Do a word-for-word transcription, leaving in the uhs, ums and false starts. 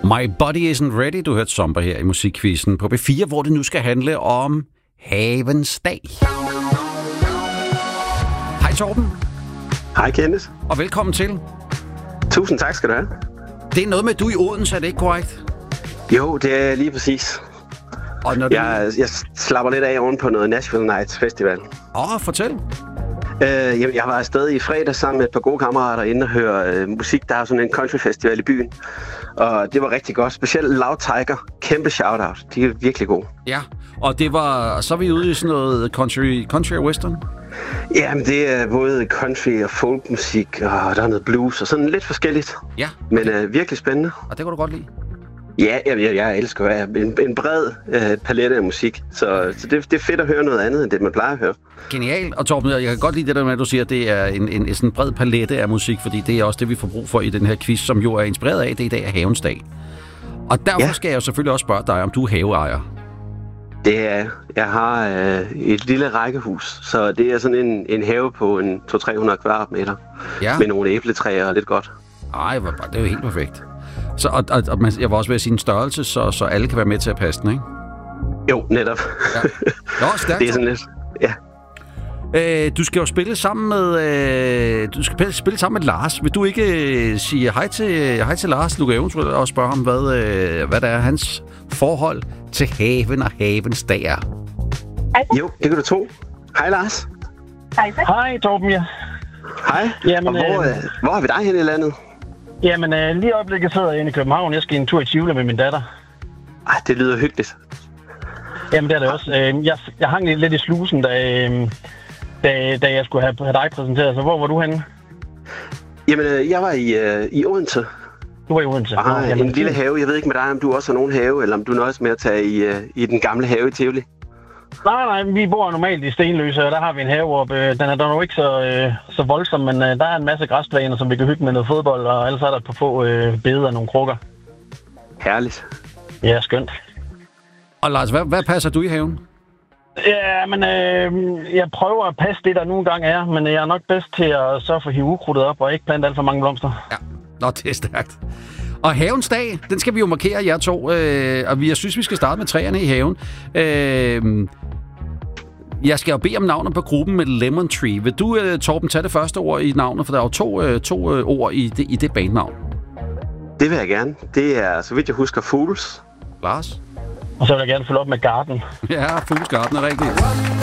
My Body Isn't Ready, du hørte Zomba her i Musikquizzen på B fire, hvor det nu skal handle om havens dag. Hej Torben. Hej Kenneth. Og velkommen til. Tusind tak skal du have. Det er noget med, du i Odense, er det ikke korrekt? Jo, det er lige præcis. Og når du... jeg, jeg slapper lidt af oven på noget Nashville Nights Festival. Åh, fortæl. Uh, jeg, jeg var afsted i fredag sammen med et par gode kammerater inde og høre uh, musik. Der er sådan en country festival i byen. Og det var rigtig godt. Specielt Loud Tiger. Kæmpe shout-out. De er virkelig gode. Ja, og det var... Så er vi ude i sådan noget country, country og western? Jamen, det er både country og folkmusik, og der er noget blues og sådan lidt forskelligt. Ja. Men uh, virkelig spændende. Og det kunne du godt lide? Ja, jeg, jeg, jeg elsker en, en bred uh, palette af musik. Så, så det, det er fedt at høre noget andet, end det man plejer at høre. Genialt. Og Torben, jeg kan godt lide det der med, at du siger, at det er en, en, en sådan bred palette af musik, fordi det er også det, vi får brug for i den her quiz, som jo er inspireret af, det i dag er havens dag. Og derfor ja. skal jeg jo selvfølgelig også spørge dig, om du er haveejer. Det er, jeg har øh, et lille rækkehus, så det er sådan en, en have på en to til tre hundrede kvadratmeter, ja. Med nogle æbletræer og lidt godt. Ej, det er jo helt perfekt. Så, og, og, og jeg var også ved at sige en størrelse, så, så alle kan være med til at passe den, ikke? Jo, netop. Ja. Nå, stærkt. Det er sådan lidt, ja. Øh, du skal jo spille sammen med øh, du skal spille sammen med Lars. Vil du ikke øh, sige hej til hej til Lars? Du kan eventuelt også spørge ham, hvad øh, hvad der er hans forhold til haven og havens dag er. Jo, det kan du tro. Hej Lars. Hej. Hej Torben, ja. Hej. Jamen, og hvor, øh, hvor er vi dig hen i landet? Jamen, øh, lige i øjeblikket sidder jeg inde i København. Jeg skal en tur i Tivoli med min datter. Ej, det lyder hyggeligt. Jamen, det er det også. Øh, jeg, jeg hang lidt i slusen, da, øh, da, da jeg skulle have, have dig præsenteret. Så hvor var du henne? Jamen, øh, jeg var i, øh, i Odense. Du var i Odense? Og har en lille have. Jeg ved ikke med dig, om du også har nogen have, eller om du nøjes med at tage i, øh, i den gamle have i Tivoli. Nej, nej, vi bor normalt i Stenløse, og der har vi en have oppe. Den er dog ikke så, øh, så voldsom, men øh, der er en masse græsplæner, som vi kan hygge med noget fodbold, og ellers er der et par få øh, bede og nogle krukker. Herligt. Ja, skønt. Og Lars, hvad, hvad passer du i haven? Ja, men øh, jeg prøver at passe det, der nogle gange er, men jeg er nok bedst til at sørge for at hive ukrudtet op og ikke plante alt for mange blomster. Ja, nå, det er stærkt. Og havens dag, den skal vi jo markere, jer to. Øh, og jeg synes, vi skal starte med træerne i haven. Øh, jeg skal jo bede om navnet på gruppen med Lemon Tree. Vil du, øh, Torben, tage det første ord i navnet? For der er jo to, øh, to øh, ord i det, i det bandnavn. Det vil jeg gerne. Det er, så vidt jeg husker, Fools. Lars? Og så vil jeg gerne følge op med Garden. Ja, Fools Garden er rigtigt.